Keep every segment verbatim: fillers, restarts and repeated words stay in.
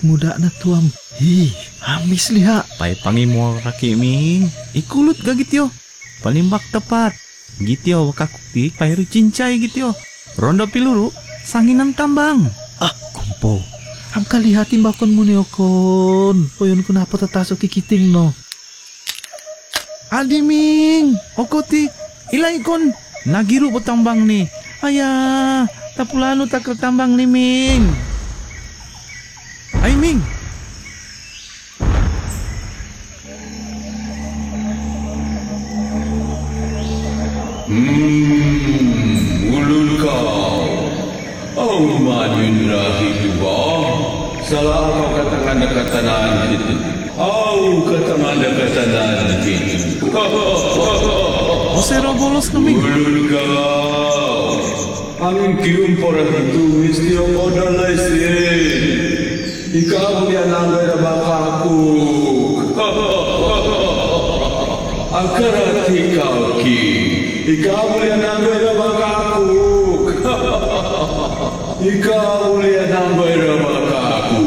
muda na tuam. Hi, hamis liha. Pay pangimo raki ming. Ikulot ga gityo. Palimbak tepat. Gityo wakakukti pay cincay gityo. Rondo piluru sanginan tambang. Ah, kumpo. Ang kalihatin bakon mo niyo kon. Poyon ko na po tataso kikiting no. Adi ming. Okoti ilay kon. Nagiru po tambang ni. Aya, tapulano takal tambang ni ming. Ay ming. Hmm, ulul kau. Oh, madun rahi dua. Salah kau katakan dekatanan itu. Oh, katakan dekatanan itu. Osero bolos na ming. Ulul kau. Angin kium pora itu mesti oda lesin. Ikaw dia nangga bakaku. Akarati kau ki. Ikaw dia nangga bakaku. Ikaw dia nangga bakaku.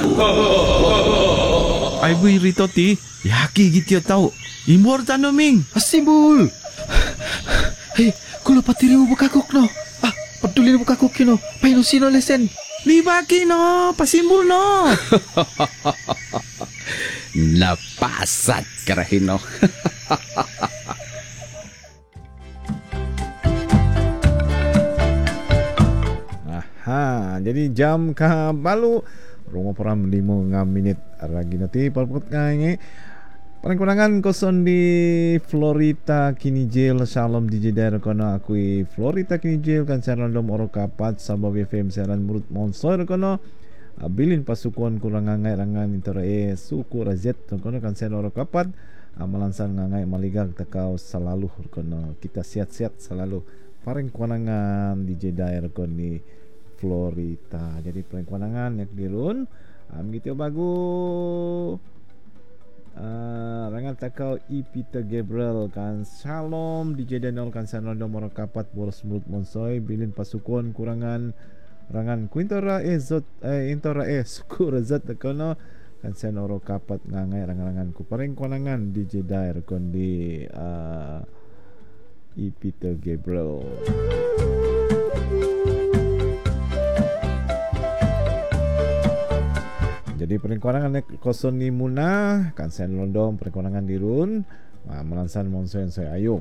Ay buy rito ti. Yaki gityo tau. Imbor tano ming. Asimbul. Hey, kulo patiri mo bukakok no. Ah, peduli mo bukakok kino. Paino sino lesen. Libaki no, pasimbul no. Napasat karahino. Aha, jadi jam ka balu rumah peram lima ngam minit lagi nanti palput kange. Paling kurangan koson di Florita kini jail Shalom di Jeddah kono akui Florita kini jail kan saran dom oro kapat sabab F M saran murut monsor kono abilin pasukan kurang ngangai rangan intera e suku razet kono kan saran oro kapat amalansan ngangai maligag takau selalu kono kita siat-siat selalu paling kurangan di Jeddah kono di Florita. Jadi paling kurangan yak dirun am gitu bagus. Uh, rangan takau I Peter Gabriel kan Shalom di Jeddah kan sanon nomor kapat boros mulut monsoy bilin pasukan kurangan rangan kuintora e zot eh intora e suku razat kono kan sanon kapat ngangai rangan-rangan ku paring kurangan di Jeddah kon di uh, I Peter Gabriel. Jadi perengkuangan koson ni Muna kan sen londom perengkuangan dirun melansan monsen saya ayo.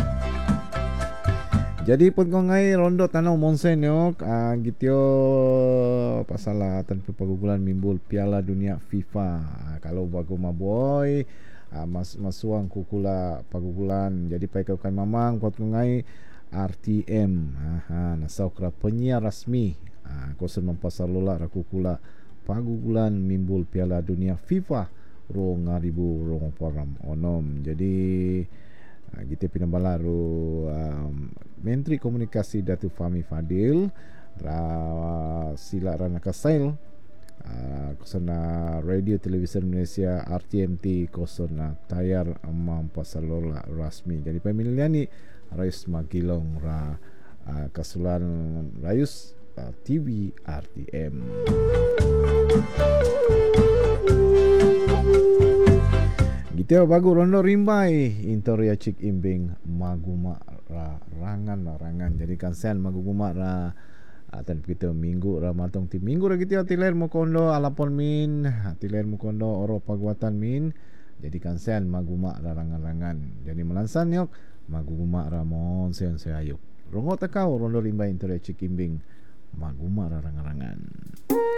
Jadi pun kongai rondo tanau monsen yok uh, gitu pasal tanpa pagugulan mimbul Piala Dunia FIFA. Uh, kalau bagu maboy uh, mas masuang kukula pagugulan jadi pai kau kan mamang pot kongai R T M. Aha nasau kra penyiar rasmi. Uh, koson mempasal lola rakukula pagugulan mimbul Piala Dunia FIFA ro ngaribu ro param onom. Jadi uh, kita pinambalaru um, Menteri Komunikasi Datuk Fahmi Fadil ra sila rana kasail uh, kosona Radio Television Malaysia R T M T kosona tayar amam pasalola rasmi. Jadi pemilihan ni Rais Magilong ra uh, kasulan Rayus uh, T V R T M. Gitu bagu rondo rimbai intoria cik imbing maguma ra rangan la rangan jadi kansen maguma ra atan kita minggu ra matong ti minggu ra gitu tiler mo kondo alapon min tiler mo kondo oro paguatan min jadi kansen maguma ra rangan-rangan jadi melansan yok maguma ra mon sen se ayuk rongo takau rondo rimbai intoria cik imbing maguma ra rangan-rangan.